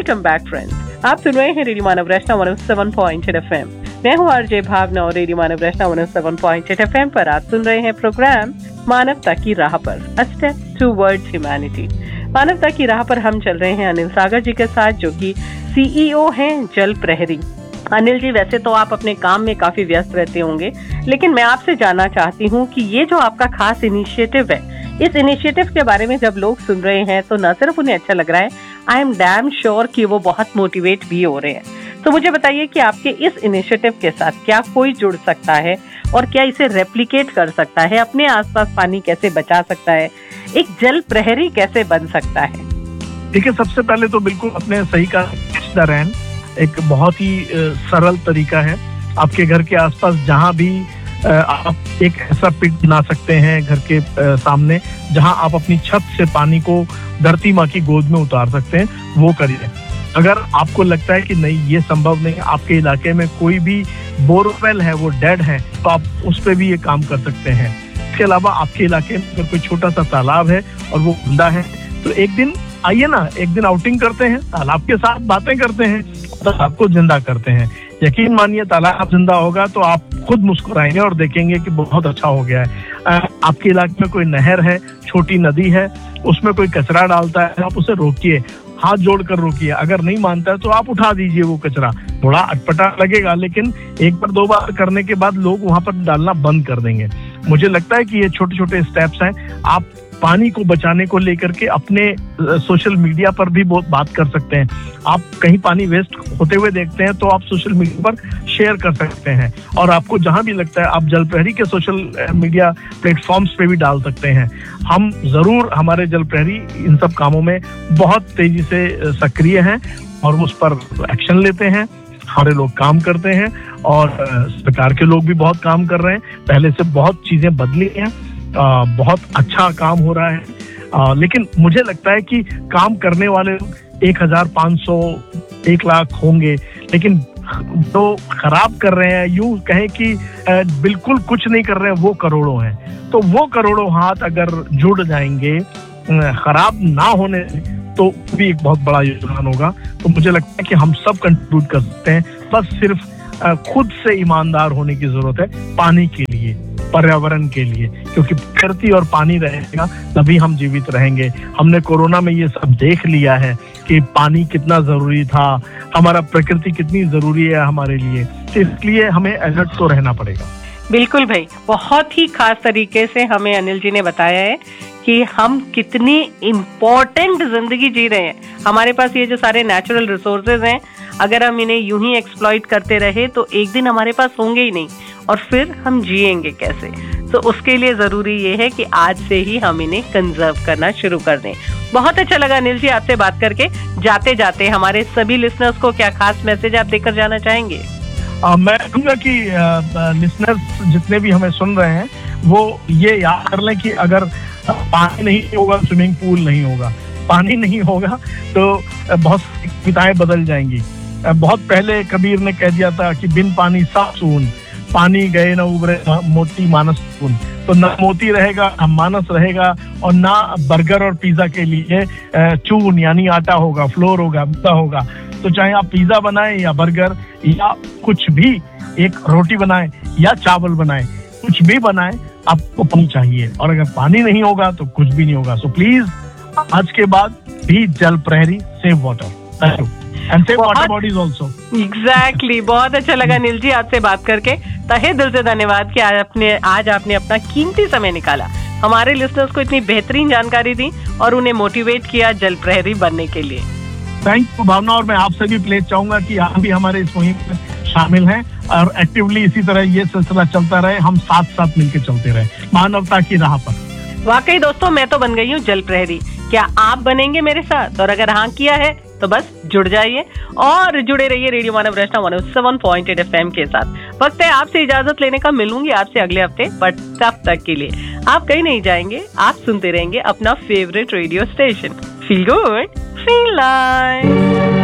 Welcome back friends. आप सुन रहे हैं रेडियो मानव रचना 107.8 FM। मैं हूँ आरजे भावना और रेडियो मानव रचना 107.8 FM पर आप सुन रहे हैं प्रोग्राम मानवता की राह पर, अ स्टेप टुवर्ड्स ह्यूमैनिटी। मानवता की राह पर हम चल रहे हैं अनिल सागर जी के साथ, जो कि CEO हैं जल प्रहरी। अनिल जी, वैसे तो आप अपने काम में काफी व्यस्त रहते होंगे, लेकिन मैं आपसे जानना चाहती हूँ कि ये जो आपका खास इनिशिएटिव है, इस इनिशिएटिव के बारे में जब लोग सुन रहे हैं तो न सिर्फ उन्हें अच्छा लग रहा है, आई एम डैम श्योर कि वो बहुत मोटिवेट भी हो रहे हैं। तो मुझे बताइए कि आपके इस इनिशिएटिव के साथ क्या कोई जुड़ सकता है और क्या इसे रेप्लिकेट कर सकता है, अपने आसपास पानी कैसे बचा सकता है, एक जल प्रहरी कैसे बन सकता है? देखिए, सबसे पहले तो बिल्कुल अपने सही का रैन एक बहुत ही सरल तरीका है। आपके घर के आसपास जहाँ भी आप एक ऐसा पिट बना सकते हैं घर के सामने, जहां आप अपनी छत से पानी को धरती माँ की गोद में उतार सकते हैं, वो करिए। अगर आपको लगता है कि नहीं, ये संभव नहीं, आपके इलाके में कोई भी बोरवेल है वो डेड है, तो आप उस पर भी ये काम कर सकते हैं। इसके अलावा आपके इलाके में अगर कोई छोटा सा तालाब है और वो गंदा है, तो एक दिन आइए ना, एक दिन आउटिंग करते हैं, तालाब के साथ बातें करते हैं, तालाब को जिंदा करते हैं। यकीन मानिए, तालाब जिंदा होगा तो आप खुद मुस्कुराएंगे और देखेंगे कि बहुत अच्छा हो गया है। आपके इलाके में कोई नहर है, छोटी नदी है, उसमें कोई कचरा डालता है, आप उसे रोकिए, हाथ जोड़कर रोकिए। अगर नहीं मानता है तो आप उठा दीजिए वो कचरा। थोड़ा अटपटा लगेगा, लेकिन एक बार दो बार करने के बाद लोग वहां पर डालना बंद कर देंगे। मुझे लगता है कि ये छोटे छोटे स्टेप्स हैं। आप पानी को बचाने को लेकर के अपने सोशल मीडिया पर भी बहुत बात कर सकते हैं। आप कहीं पानी वेस्ट होते हुए देखते हैं तो आप सोशल मीडिया पर शेयर कर सकते हैं, और आपको जहां भी लगता है आप जल प्रहरी के सोशल मीडिया प्लेटफॉर्म्स पे भी डाल सकते हैं। हम जरूर, हमारे जल प्रहरी इन सब कामों में बहुत तेजी से सक्रिय हैं और उस पर एक्शन लेते हैं। हमारे लोग काम करते हैं और सरकार के लोग भी बहुत काम कर रहे हैं। पहले से बहुत चीजें बदली हैं, बहुत अच्छा काम हो रहा है। लेकिन मुझे लगता है कि काम करने वाले 1500 1 लाख होंगे, लेकिन जो खराब कर रहे हैं, यूं कहें कि बिल्कुल कुछ नहीं कर रहे हैं, वो करोड़ों हैं। तो वो करोड़ों हाथ अगर जुड़ जाएंगे खराब ना होने, तो भी एक बहुत बड़ा योगदान होगा। तो मुझे लगता है कि हम सब कंट्रीब्यूट कर सकते हैं, बस सिर्फ खुद से ईमानदार होने की जरूरत है, पानी के लिए, पर्यावरण के लिए, क्योंकि प्रकृति और पानी रहेगा तभी हम जीवित रहेंगे। हमने कोरोना में ये सब देख लिया है कि पानी कितना जरूरी था, हमारा प्रकृति कितनी जरूरी है हमारे लिए, इसलिए हमें अलर्ट तो रहना पड़ेगा। बिल्कुल भाई, बहुत ही खास तरीके से हमें अनिल जी ने बताया है कि हम कितनी इम्पोर्टेंट जिंदगी जी रहे हैं। हमारे पास ये जो सारे नेचुरल रिसोर्सेज हैं, अगर हम इन्हें यूं ही एक्सप्लॉइट करते रहे तो एक दिन हमारे पास होंगे ही नहीं, और फिर हम जिएंगे कैसे? तो उसके लिए जरूरी ये है कि आज से ही हम इन्हें कंजर्व करना शुरू कर दें। बहुत अच्छा लगा अनिल जी आपसे बात करके। जाते जाते हमारे सभी लिसनर्स को क्या खास मैसेज आप देकर जाना चाहेंगे? मैं कहूँगा कि लिसनर्स जितने भी हमें सुन रहे हैं, वो ये याद कर लें कि अगर पानी नहीं होगा, स्विमिंग पूल नहीं होगा। पानी नहीं होगा तो बहुत सी कविताएं बदल जाएंगी। बहुत पहले कबीर ने कह दिया था कि बिन पानी सब सून, पानी गए न उबरे मोती मानस सून। तो न मोती रहेगा, न मानस रहेगा, और ना बर्गर और पिज्जा के लिए चून यानी आटा होगा, फ्लोर होगा, मैदा होगा। तो चाहे आप पिज्जा बनाएं या बर्गर या कुछ भी, एक रोटी बनाएं या चावल बनाएं, कुछ भी बनाएं, आपको पानी चाहिए। और अगर पानी नहीं होगा तो कुछ भी नहीं होगा। सो प्लीज, आज के बाद भी जल प्रहरी, save water. Thank you. And save water bodies also. Exactly. बहुत अच्छा लगा अनिल जी आपसे बात करके। तहे दिल से धन्यवाद कि आज आपने अपना कीमती समय निकाला, हमारे लिसनर्स को इतनी बेहतरीन जानकारी दी और उन्हें मोटिवेट किया जल प्रहरी बनने के लिए। थैंक यू भावना, और मैं आपसे भी प्लीज चाहूंगा कि आप भी हमारे इस मुहिम में शामिल हैं और एक्टिवली इसी तरह ये सिलसिला चलता रहे, हम साथ साथ मिलकर चलते रहे मानवता की राह पर। वाकई दोस्तों, मैं तो बन गई हूँ जल प्रहरी। क्या आप बनेंगे मेरे साथ? और अगर हाँ किया है तो बस जुड़ जाइए और जुड़े रहिए रेडियो मानव रचना 107.8 FM के साथ। वक्त है आपसे इजाजत लेने का। मिलूंगी आपसे अगले हफ्ते, बट तब तक के लिए आप कहीं नहीं जाएंगे, आप सुनते रहेंगे अपना favourite radio station. Feel good, feel like.